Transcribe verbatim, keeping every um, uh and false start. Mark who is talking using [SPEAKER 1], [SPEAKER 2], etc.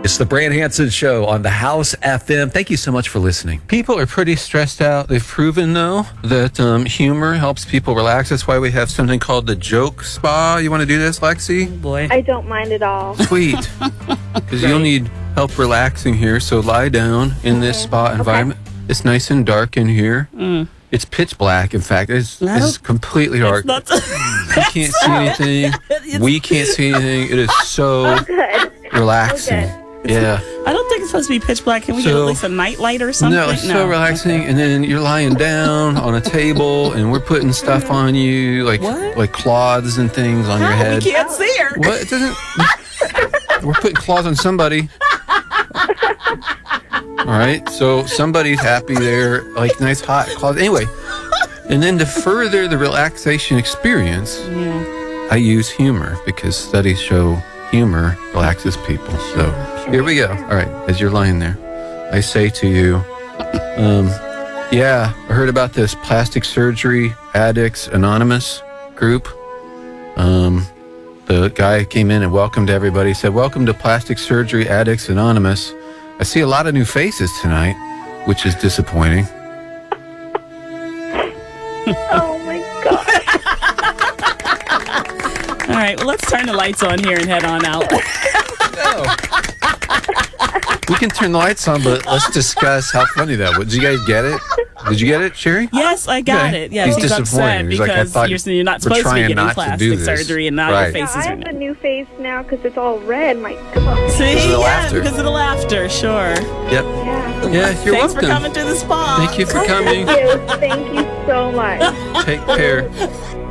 [SPEAKER 1] It's the Brand Hanson Show on the House F M. Thank you so much for listening. People are pretty stressed out. They've proven, though, that um, humor helps people relax. That's why we have something called the Joke Spa. You want to do this, Lexi?
[SPEAKER 2] Oh boy.
[SPEAKER 3] I don't mind at all.
[SPEAKER 1] Sweet. Because you'll need help relaxing here. So lie down in this spa environment. Okay. It's nice and dark in here. Mm. It's pitch black, in fact. It's, no, it's completely dark. It's not, you can't see anything. We can't see anything. It is so
[SPEAKER 3] Good.
[SPEAKER 1] relaxing.
[SPEAKER 3] Okay.
[SPEAKER 1] Yeah.
[SPEAKER 2] I don't think it's supposed to be pitch black. Can we
[SPEAKER 1] so,
[SPEAKER 2] get at least a night light or something?
[SPEAKER 1] No, it's no. so relaxing. Okay. And then you're lying down on a table, and we're putting stuff on you, like
[SPEAKER 2] what?
[SPEAKER 1] like cloths and things on
[SPEAKER 2] How?
[SPEAKER 1] your head.
[SPEAKER 2] We can't see her.
[SPEAKER 1] What? It doesn't. We're putting cloths on somebody. All right. So somebody's happy there, like nice hot cloths. Anyway, and then to further the relaxation experience, yeah. I use humor because studies show humor relaxes people. So here we go. All right, as you're lying there, I say to you, um, yeah, I heard about this Plastic Surgery Addicts Anonymous group. Um, the guy came in and welcomed everybody. He said, welcome to Plastic Surgery Addicts Anonymous. I see a lot of new faces tonight, which is disappointing.
[SPEAKER 3] Oh my God.
[SPEAKER 2] All right, well, let's turn the lights on here and head on out.
[SPEAKER 1] No. We can turn the lights on, but let's discuss how funny that was. Did you guys get it? Did you get it, Sherry?
[SPEAKER 2] Yes, I got
[SPEAKER 1] okay.
[SPEAKER 2] it. Yes,
[SPEAKER 1] he's,
[SPEAKER 2] he's
[SPEAKER 1] disappointed.
[SPEAKER 2] upset
[SPEAKER 1] He's like, I
[SPEAKER 2] because
[SPEAKER 1] thought
[SPEAKER 2] you're, you're not supposed to be getting plastic surgery, and now
[SPEAKER 1] right.
[SPEAKER 2] your face
[SPEAKER 3] yeah,
[SPEAKER 2] is
[SPEAKER 3] I
[SPEAKER 2] red.
[SPEAKER 3] have a new face now because it's all red. My God.
[SPEAKER 2] See,
[SPEAKER 1] because of the
[SPEAKER 2] yeah,
[SPEAKER 1] laughter.
[SPEAKER 2] because of the laughter, sure.
[SPEAKER 1] Yep.
[SPEAKER 3] Yeah.
[SPEAKER 1] Yeah, you're
[SPEAKER 2] Thanks
[SPEAKER 1] welcome.
[SPEAKER 2] for coming to the spa.
[SPEAKER 1] Thank you for
[SPEAKER 3] Oh,
[SPEAKER 1] coming.
[SPEAKER 3] Thank you. Thank you so much.
[SPEAKER 1] Take care.